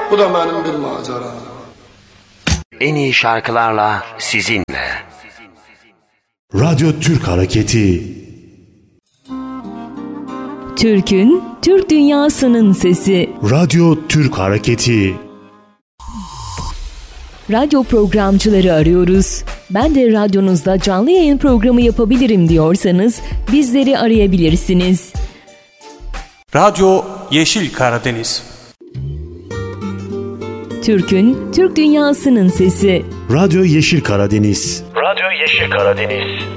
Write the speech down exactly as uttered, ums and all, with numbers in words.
bu da benim bir macera. En iyi şarkılarla sizinle. Radyo Türk Hareketi. Türk'ün, Türk dünyasının sesi. Radyo Türk Hareketi. Radyo programcıları arıyoruz. Ben de radyonuzda canlı yayın programı yapabilirim diyorsanız bizleri arayabilirsiniz. Radyo Yeşil Karadeniz. Türk'ün, Türk dünyasının sesi. Radyo Yeşil Karadeniz. Radyo Yeşil Karadeniz.